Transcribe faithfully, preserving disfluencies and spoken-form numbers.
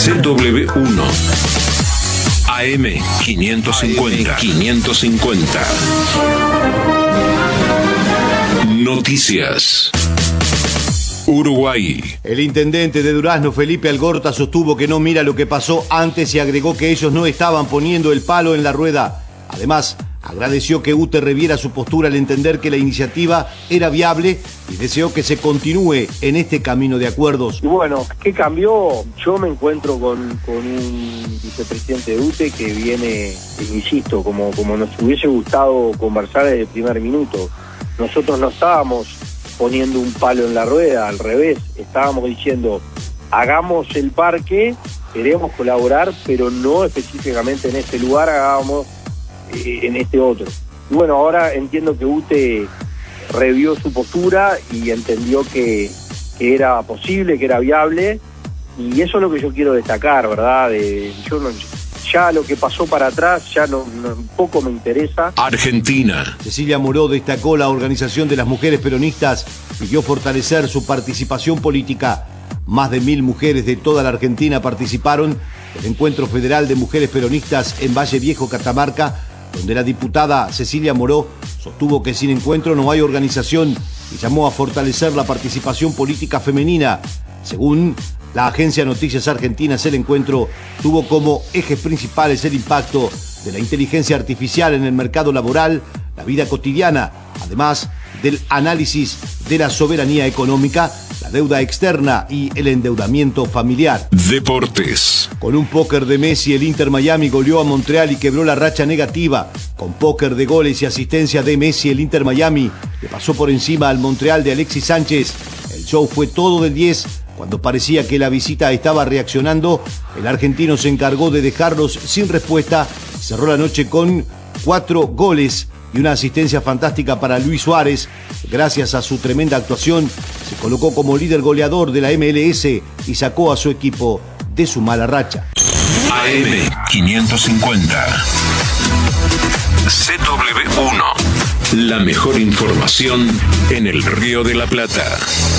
C W uno. A M quinientos cincuenta. quinientos cincuenta. Noticias. Uruguay. El intendente de Durazno, Felipe Algorta, sostuvo que no mira lo que pasó antes y agregó que ellos no estaban poniendo el palo en la rueda. Además, agradeció que U T E reviera su postura al entender que la iniciativa era viable y deseó que se continúe en este camino de acuerdos. Y bueno, ¿qué cambió? Yo me encuentro con, con un vicepresidente de U T E que viene, insisto, como, como nos hubiese gustado conversar desde el primer minuto. Nosotros no estábamos poniendo un palo en la rueda, al revés, estábamos diciendo, hagamos el parque, queremos colaborar, pero no específicamente en este lugar, hagamos eh, en este otro. Y bueno, ahora entiendo que U T E revió su postura y entendió que, que era posible, que era viable, y eso es lo que yo quiero destacar, ¿verdad? De, yo no, ya lo que pasó para atrás ya no, no poco me interesa. Argentina. Cecilia Moró destacó la organización de las mujeres peronistas y pidió fortalecer su participación política. Más de mil mujeres de toda la Argentina participaron del Encuentro Federal de Mujeres Peronistas en Valle Viejo, Catamarca, donde la diputada Cecilia Moró sostuvo que sin encuentro no hay organización y llamó a fortalecer la participación política femenina. Según la agencia Noticias Argentinas, el encuentro tuvo como ejes principales el impacto de la inteligencia artificial en el mercado laboral, la vida cotidiana, además del análisis de la soberanía económica, la deuda externa y el endeudamiento familiar. Deportes. Con un póker de Messi, el Inter Miami goleó a Montreal y quebró la racha negativa. Con póker de goles y asistencia de Messi, el Inter Miami le pasó por encima al Montreal de Alexis Sánchez. El show fue todo del diez. Cuando parecía que la visita estaba reaccionando, el argentino se encargó de dejarlos sin respuesta. Cerró la noche con cuatro goles y una asistencia fantástica para Luis Suárez. Gracias a su tremenda actuación, se colocó como líder goleador de la M L S y sacó a su equipo de su mala racha. A M quinientos cincuenta. C W uno. La mejor información en el Río de la Plata.